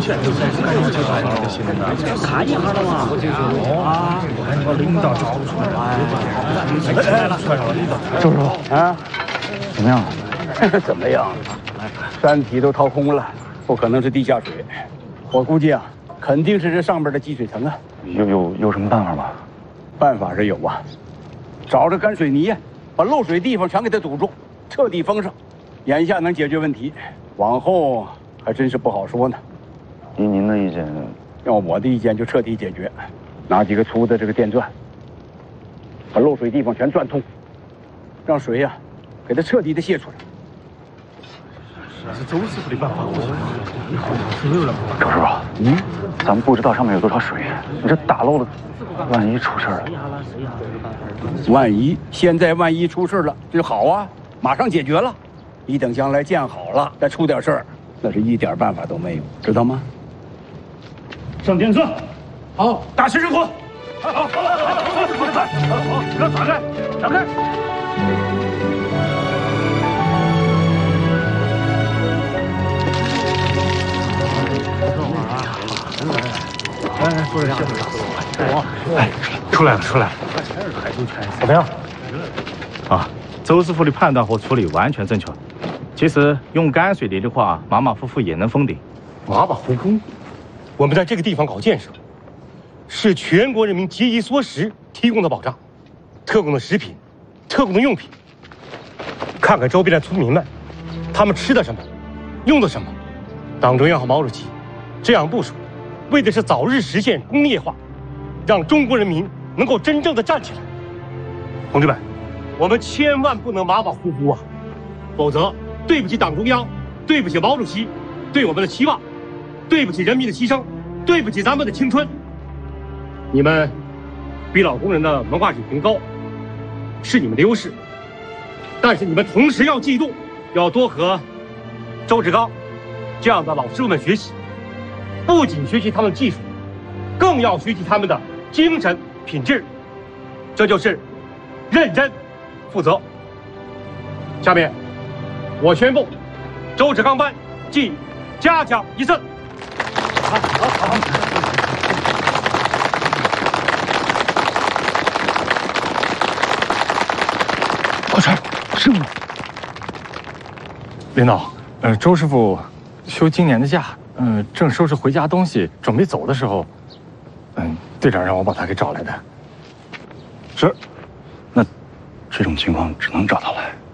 看一下了嘛？啊，我看你把领导找出来了。 周师傅啊，怎么样？ 怎么样？山体都掏空了，不可能是地下水。我估计啊，肯定是这上面的积水层啊。 有什么办法吗？ 办法是有啊，找着干水泥呀，把漏水地方全给它堵住，彻底封上。眼下能解决问题，往后还真是不好说呢。 依您的意见， 要我的意见就彻底解决，拿几个粗的这个电钻，把漏水地方全钻通，让水呀，给它彻底的泄出来。 是周师傅的办法， 周师傅，咱们不知道上面有多少水，你这打漏了，万一出事了。 万一出事了，这好啊，马上解决了。一等将来建好了，再出点事儿，那是一点办法都没有，知道吗？ 上电钻，好，大气生火，好，给它打开，打开。说点出来了，怎么样？啊，周师傅的判断和处理完全正确。其实用干水泥的话，马马虎虎也能封顶。 马马虎虎，我们在这个地方搞建设，是全国人民节衣缩食提供的保障，特供的食品，特供的用品。看看周边的村民们，他们吃的什么，用的什么。党中央和毛主席这样部署，为的是早日实现工业化，让中国人民能够真正的站起来。同志们，我们千万不能马马虎虎啊，否则对不起党中央，对不起毛主席对我们的期望，对不起人民的牺牲，对不起咱们的青春。你们比老工人的文化水平高，是你们的优势，但是你们同时要记住，要多和周志刚这样的老师傅们学习，不仅学习他们的技术，更要学习他们的精神品质，这就是认真负责。下面我宣布，周志刚班记嘉奖一次。好。 快传，师傅。 领导，周师傅休今年的假，正收拾回家东西，准备走的时候，队长让我把他给找来的。 是，那这种情况只能找他来。